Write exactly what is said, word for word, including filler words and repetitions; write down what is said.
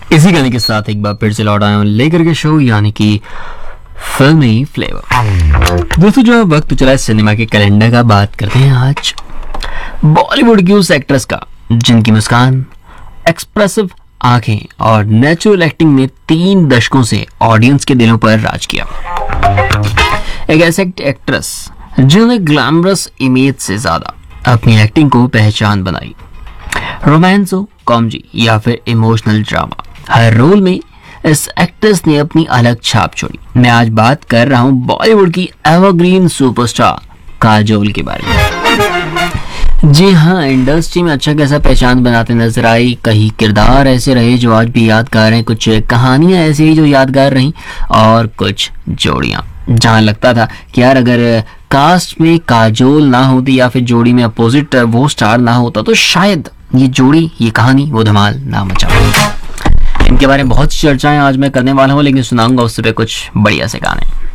इसी गाने के साथ एक बार फिर से लौट आया हूं लेकर के शो यानी कि फिल्मी फ्लेवर। दोस्तों जो वक्त चला है सिनेमा के कैलेंडर का, बात करते हैं आज बॉलीवुड की उस एक्ट्रेस का जिनकी मुस्कान, एक्सप्रेसिव आंखें और नेचुरल एक्टिंग ने तीन दशकों से ऑडियंस के दिलों पर राज किया। एक ऐसी एक्ट्रेस जिन्होंने ग्लैमरस इमेज से ज्यादा अपनी एक्टिंग को पहचान बनाई। रोमांस हो, कॉमेडी या फिर इमोशनल ड्रामा, हर रोल में इस एक्ट्रेस ने अपनी अलग छाप छोड़ी। मैं आज बात कर रहा हूं बॉलीवुड की एवरग्रीन सुपरस्टार काजोल के बारे में। जी हाँ, इंडस्ट्री में अच्छा कैसा पहचान बनाते नजर आई। कई किरदार ऐसे रहे जो आज भी यादगार हैं, कुछ कहानियां ऐसी ही जो यादगार रहीं, और कुछ जोड़ियां जहां लगता था कि यार अगर कास्ट में काजोल ना होती या फिर जोड़ी में अपोजिट वो स्टार ना होता तो शायद ये जोड़ी, ये कहानी, वो धमाल ना मचा। इनके बारे में बहुत सी चर्चाएं आज मैं करने वाला हूँ, लेकिन सुनाऊंगा उससे पे कुछ बढ़िया से गाने।